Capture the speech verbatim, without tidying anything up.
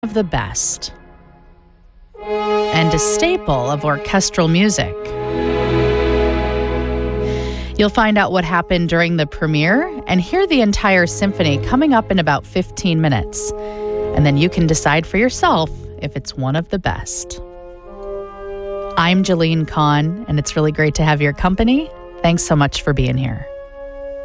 Of the best and a staple of orchestral music. You'll find out what happened during the premiere and hear the entire symphony coming up in about fifteen minutes. And then you can decide for yourself if it's one of the best. I'm Jalene Kahn, and it's really great to have your company. Thanks so much for being here.